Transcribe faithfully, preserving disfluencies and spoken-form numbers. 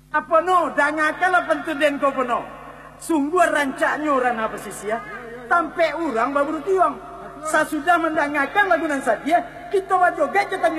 Apa no, dangakan apa den ko no. Sungguh rancaknya orang apa sih ya? Sampai orang baru tiang. Saya sudah mendangakan lagu nan saja, kita wajib joget